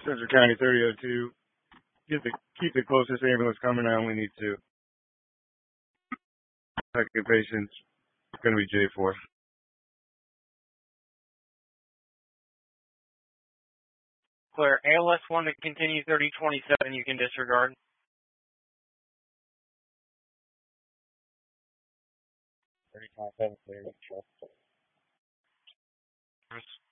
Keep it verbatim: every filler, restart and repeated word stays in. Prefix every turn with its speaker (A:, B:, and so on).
A: Central County thirty oh two. Get the keep the closest ambulance coming. I only need two. Second patient's gonna be J four.
B: Clear. A L S one to continue thirty twenty-seven. You can disregard.
C: thirty twenty-seven, clear.